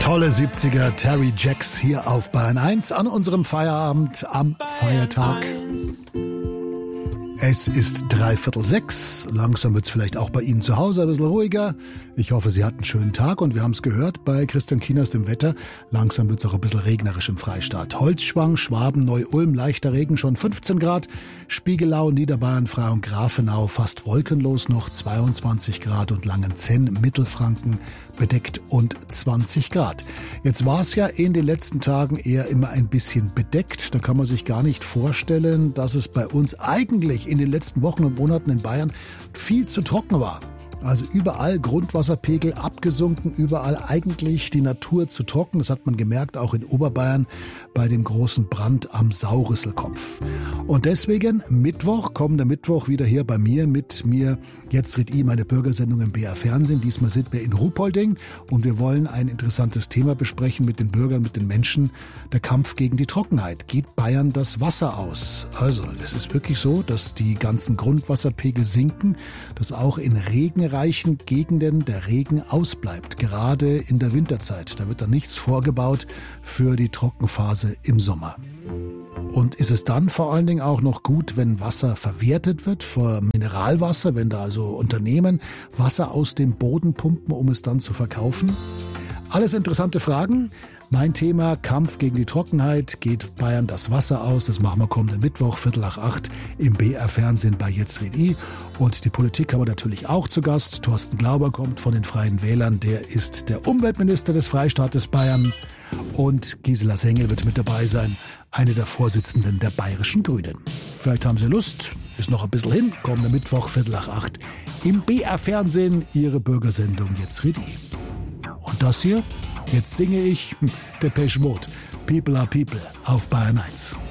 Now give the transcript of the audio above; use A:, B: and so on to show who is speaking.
A: Tolle 70er Terry Jacks hier auf Bayern 1 an unserem Feierabend am Feiertag. Es ist 5:45. Langsam wird's vielleicht auch bei Ihnen zu Hause ein bisschen ruhiger. Ich hoffe, Sie hatten einen schönen Tag und wir haben es gehört bei Christian Kienast im Wetter. Langsam wird's auch ein bisschen regnerisch im Freistaat. Holzschwang, Schwaben, Neu-Ulm, leichter Regen, schon 15 Grad. Spiegelau, Niederbayern, Frau Grafenau, fast wolkenlos noch 22 Grad und Langenzenn, Mittelfranken bedeckt und 20 Grad. Jetzt war es ja in den letzten Tagen eher immer ein bisschen bedeckt. Da kann man sich gar nicht vorstellen, dass es bei uns eigentlich in den letzten Wochen und Monaten in Bayern viel zu trocken war. Also überall Grundwasserpegel abgesunken, überall eigentlich die Natur zu trocken. Das hat man gemerkt, auch in Oberbayern bei dem großen Brand am Saurisselkopf. Und deswegen kommender Mittwoch wieder hier bei mir mit mir. Jetzt ritt meine Bürgersendung im BR Fernsehen. Diesmal sind wir in Ruhpolding und wir wollen ein interessantes Thema besprechen mit den Bürgern, mit den Menschen. Der Kampf gegen die Trockenheit. Geht Bayern das Wasser aus? Also, es ist wirklich so, dass die ganzen Grundwasserpegel sinken, dass auch in regenreichen Gegenden der Regen ausbleibt, gerade in der Winterzeit. Da wird dann nichts vorgebaut für die Trockenphase im Sommer. Und ist es dann vor allen Dingen auch noch gut, wenn Wasser verwertet wird, für Mineralwasser, wenn da also Unternehmen Wasser aus dem Boden pumpen, um es dann zu verkaufen? Alles interessante Fragen. Mein Thema: Kampf gegen die Trockenheit. Geht Bayern das Wasser aus? Das machen wir kommenden Mittwoch, 7:45 im BR Fernsehen bei Jetzt red I. Und die Politik haben wir natürlich auch zu Gast. Thorsten Glauber kommt von den Freien Wählern. Der ist der Umweltminister des Freistaates Bayern. Und Gisela Sengel wird mit dabei sein, eine der Vorsitzenden der Bayerischen Grünen. Vielleicht haben Sie Lust, ist noch ein bisschen hin, kommender Mittwoch, 7:45 im BR Fernsehen, Ihre Bürgersendung Jetzt red I. Und das hier, jetzt singe ich Depeche Mode, People are People auf Bayern 1.